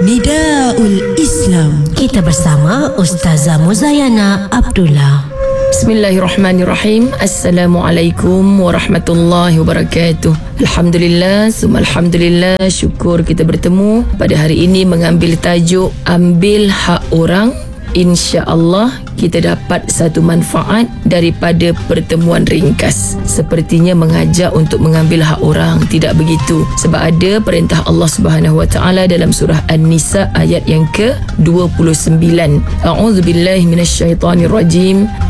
Nidaul Islam. Kita bersama Ustazah Muzayana Abdullah. Bismillahirrahmanirrahim. Assalamualaikum warahmatullahi wabarakatuh. Alhamdulillah, summa alhamdulillah, syukur kita bertemu pada hari ini mengambil tajuk Ambil Hak Orang. InsyaAllah kita dapat satu manfaat daripada pertemuan ringkas. Sepertinya mengajak untuk mengambil hak orang, tidak begitu. Sebab ada perintah Allah Subhanahu Wa Taala dalam surah An-Nisa ayat yang ke-29. A'udzubillahi minasyaitanirrajim.